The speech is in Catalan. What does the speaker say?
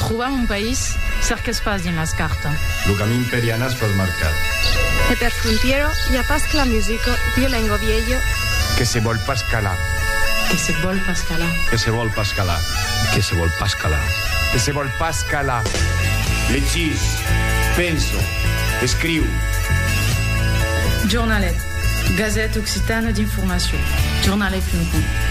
Trobam un país cert que es pas dins les cartes. Lo camí imperiana es fas marcat. E per frontiero hi ha pas que la musica violengo viejo que se vol pas calar. Que se vol pas calar. Que se vol pas calar. Que se vol pas calar. Que se vol pas calar. Llegís, penso, escriu. Jornalet, Gazette Occitane d'informació. Jornalet.com